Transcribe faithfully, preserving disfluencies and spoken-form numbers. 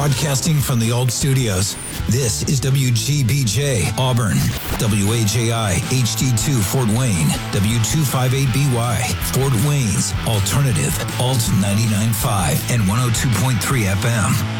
Broadcasting from the Alt Studios, this is W G B J, Auburn, W A J I, H D two, Fort Wayne, W two fifty-eight B Y, Fort Wayne's Alternative, Alt ninety-nine point five and one oh two point three F M.